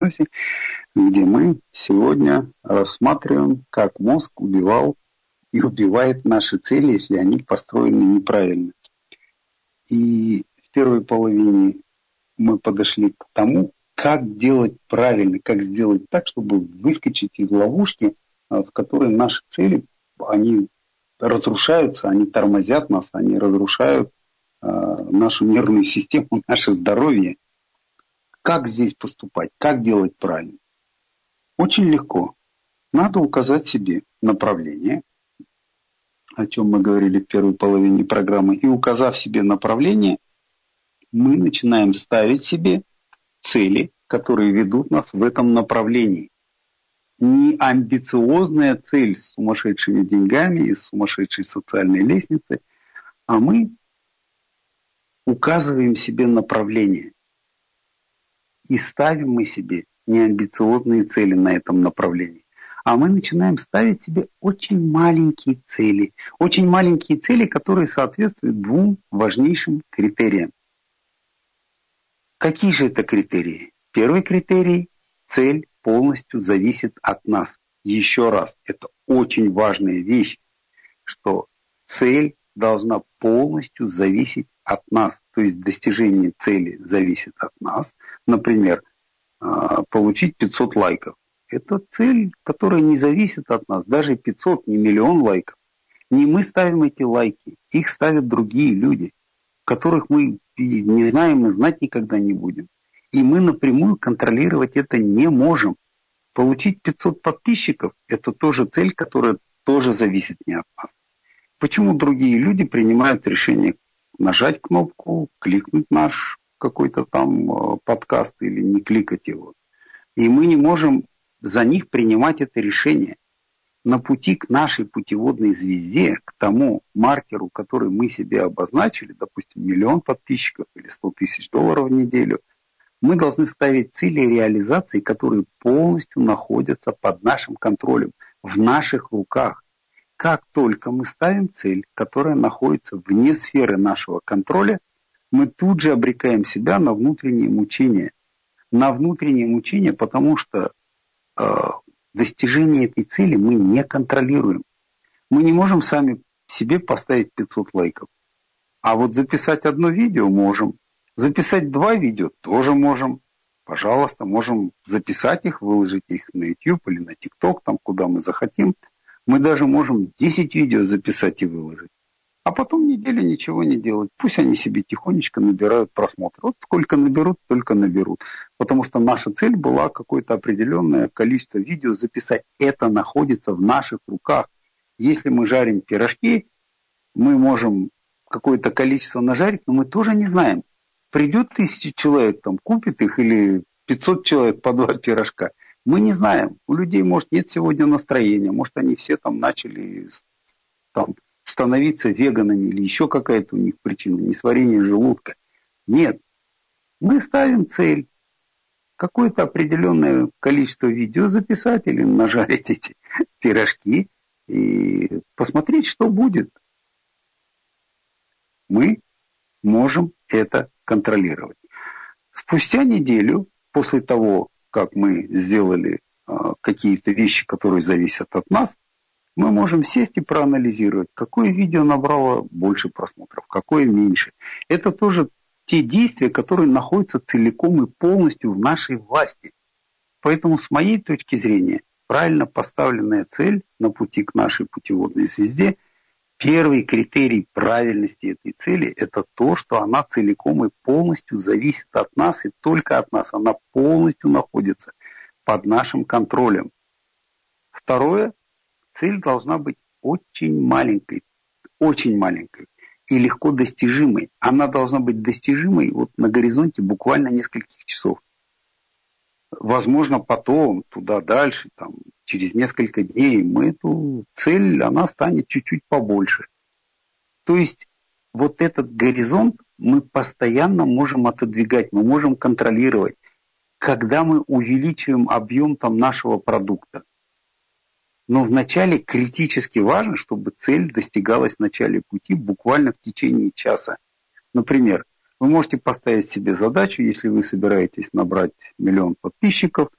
где мы сегодня рассматриваем, как мозг убивал и убивает наши цели, если они построены неправильно. И в первой половине мы подошли к тому, как делать правильно, как сделать так, чтобы выскочить из ловушки, в которой наши цели, они разрушаются, они тормозят нас, они разрушают нашу нервную систему, наше здоровье. Как здесь поступать, как делать правильно? Очень легко. Надо указать себе направление, о чем мы говорили в первой половине программы, и указав себе направление, мы начинаем ставить себе цели, которые ведут нас в этом направлении. Не амбициозная цель с сумасшедшими деньгами и с сумасшедшей социальной лестницей, а мы указываем себе направление. И ставим мы себе не амбициозные цели на этом направлении, а мы начинаем ставить себе очень маленькие цели. Очень маленькие цели, которые соответствуют двум важнейшим критериям. Какие же это критерии? Первый критерий – цель полностью зависит от нас. Еще раз, это очень важная вещь, что цель должна полностью зависеть от нас. То есть достижение цели зависит от нас. Например, получить 500 лайков. Это цель, которая не зависит от нас. Даже 500, не миллион лайков. Не мы ставим эти лайки, их ставят другие люди, которых мы не знаем и знать никогда не будем. И мы напрямую контролировать это не можем. Получить 500 подписчиков – это тоже цель, которая тоже зависит не от нас. Почему другие люди принимают решение нажать кнопку, кликнуть наш какой-то там подкаст или не кликать его? И мы не можем за них принимать это решение. На пути к нашей путеводной звезде, к тому маркеру, который мы себе обозначили, допустим, 1 000 000 подписчиков или 100 000 долларов в неделю, мы должны ставить цели реализации, которые полностью находятся под нашим контролем, в наших руках. Как только мы ставим цель, которая находится вне сферы нашего контроля, мы тут же обрекаем себя на внутренние мучения. На внутренние мучения, потому что достижение этой цели мы не контролируем. Мы не можем сами себе поставить 500 лайков. А вот записать одно видео можем. Записать 2 видео тоже можем. Пожалуйста, можем записать их, выложить их на YouTube или на TikTok, там, куда мы захотим. Мы даже можем 10 видео записать и выложить. А потом неделю ничего не делать. Пусть они себе тихонечко набирают просмотры. Вот сколько наберут, только наберут. Потому что наша цель была какое-то определенное количество видео записать. Это находится в наших руках. Если мы жарим пирожки, мы можем какое-то количество нажарить, но мы тоже не знаем. Придет 1000 человек, там, купит их, или 500 человек по 2 пирожка. Мы не знаем. У людей, может, нет сегодня настроения. Может, они все там начали там, становиться веганами или еще какая-то у них причина, несварение желудка. Нет. Мы ставим цель. Какое-то определенное количество видео записать или нажарить эти пирожки и посмотреть, что будет. Мы можем это контролировать. Спустя неделю, после того, как мы сделали какие-то вещи, которые зависят от нас, мы можем сесть и проанализировать, какое видео набрало больше просмотров, какое меньше. Это тоже те действия, которые находятся целиком и полностью в нашей власти. Поэтому, с моей точки зрения, правильно поставленная цель на пути к нашей путеводной звезде, первый критерий правильности этой цели – это то, что она целиком и полностью зависит от нас, и только от нас. Она полностью находится под нашим контролем. Второе. Цель должна быть очень маленькой и легко достижимой. Она должна быть достижимой вот на горизонте буквально нескольких часов. Возможно, потом, туда дальше, там, через несколько дней, эту цель, она станет чуть-чуть побольше. То есть вот этот горизонт мы постоянно можем отодвигать, мы можем контролировать, когда мы увеличиваем объем там, нашего продукта. Но вначале критически важно, чтобы цель достигалась в начале пути буквально в течение часа. Например, вы можете поставить себе задачу, если вы собираетесь набрать 1 000 000 подписчиков,